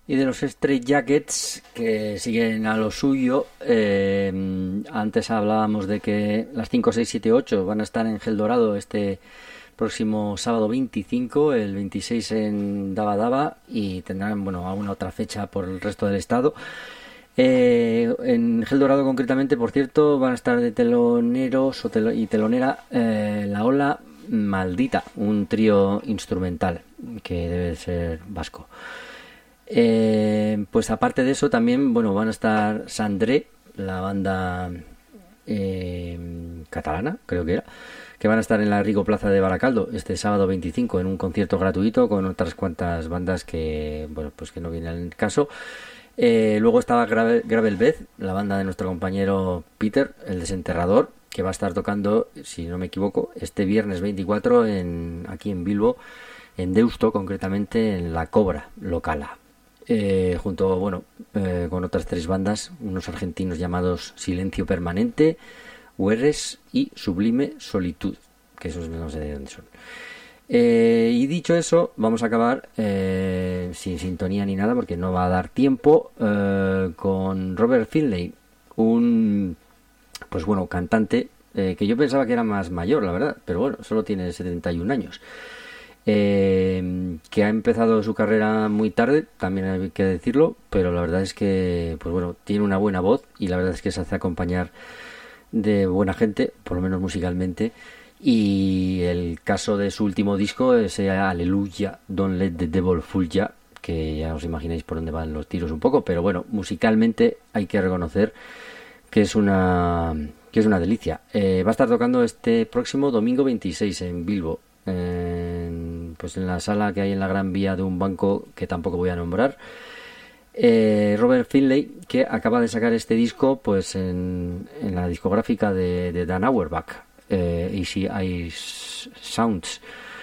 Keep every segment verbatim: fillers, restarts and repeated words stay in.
Y de los Straight Jackets, que siguen a lo suyo, eh, antes hablábamos de que las cinco, seis, siete, ocho van a estar en Gel Dorado este próximo sábado veinticinco, el veintiséis en Daba Daba, y tendrán, bueno, alguna otra fecha por el resto del estado. Eh, en Gel Dorado concretamente, por cierto, van a estar de teloneros o telo, y telonera eh, La Ola Maldita, un trío instrumental que debe ser vasco. Eh, pues aparte de eso también, bueno, van a estar Sandré, la banda eh, catalana, creo que era, que van a estar en la Rico Plaza de Baracaldo este sábado veinticinco en un concierto gratuito con otras cuantas bandas que, bueno, pues que no vienen al caso. Eh, luego estaba Gravel, Gravel Beth, la banda de nuestro compañero Peter, el desenterrador, que va a estar tocando, si no me equivoco, este viernes veinticuatro en, aquí en Bilbo, en Deusto, concretamente en La Cobra, Locala. Eh, junto, bueno, eh, con otras tres bandas, unos argentinos llamados Silencio Permanente, Huerres y Sublime Solitud, que esos no sé de dónde son. Eh, y dicho eso, vamos a acabar eh, sin sintonía ni nada, porque no va a dar tiempo, eh, con Robert Finlay, un, pues bueno, cantante eh, que yo pensaba que era más mayor, la verdad, pero bueno, solo tiene setenta y un años. Eh, que ha empezado su carrera muy tarde, también hay que decirlo, pero la verdad es que, pues bueno, tiene una buena voz y la verdad es que se hace acompañar de buena gente, por lo menos musicalmente. Y el caso de su último disco es Aleluya, Don't Let the Devil Fool Ya, que ya os imagináis por dónde van los tiros un poco, pero bueno, musicalmente hay que reconocer que es una que es una delicia. Eh, va a estar tocando este próximo domingo veintiséis en Bilbo, en, pues en la sala que hay en la Gran Vía de un banco que tampoco voy a nombrar. eh, Robert Finlay, que acaba de sacar este disco pues en, en la discográfica de, de Dan Auerbach, eh, Easy Eyes Sounds,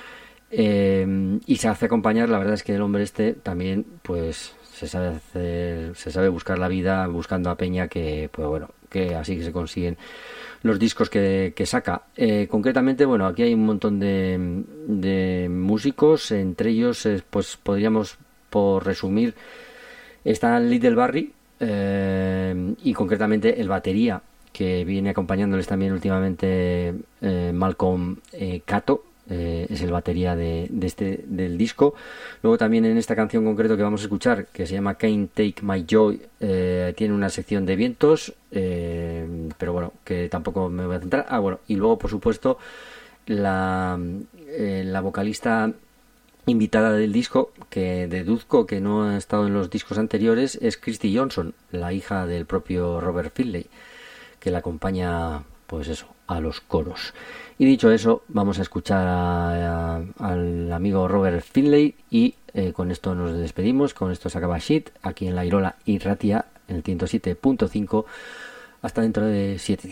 eh, y se hace acompañar. La verdad es que el hombre este también pues se sabe hacer, se sabe buscar la vida buscando a peña, que pues bueno, que así que se consiguen los discos que, que saca. Eh, concretamente, bueno, aquí hay un montón de, de músicos, entre ellos, eh, pues podríamos, por resumir, está Little Barry, eh, y concretamente el batería, que viene acompañándoles también últimamente, eh, Malcolm eh, Cato, eh, es el batería de, de este del disco. Luego también en esta canción concreto que vamos a escuchar, que se llama Can't Take My Joy, eh, tiene una sección de vientos, eh, pero bueno, que tampoco me voy a centrar. Ah, bueno, y luego por supuesto la, eh, la vocalista invitada del disco, que deduzco que no ha estado en los discos anteriores, es Christy Johnson, la hija del propio Robert Finlay, que la acompaña, pues eso, a los coros. Y dicho eso, vamos a escuchar a, a, al amigo Robert Finlay y eh, con esto nos despedimos. Con esto se acaba Shit aquí en la Irola y Ratia en el ciento siete punto cinco. Hasta dentro de siete días.